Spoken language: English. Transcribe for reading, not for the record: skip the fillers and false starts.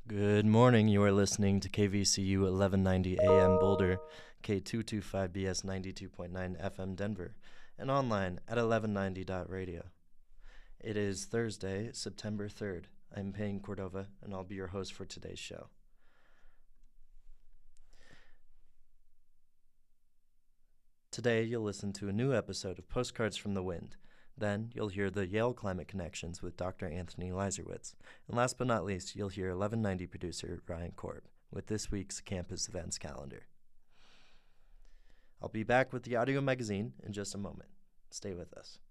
Good morning. You are listening to KVCU 1190 AM Boulder, K225BS 92.9 FM Denver, and online at 1190.radio. It is Thursday, September 3rd. I'm Payne Cordova, and I'll be your host for today's show. Today, you'll listen to a new episode of Postcards from the Wind. Then, you'll hear the Yale Climate Connections with Dr. Anthony Leiserowitz. And last but not least, you'll hear 1190 producer Ryan Korb with this week's campus events calendar. I'll be back with the audio magazine in just a moment. Stay with us.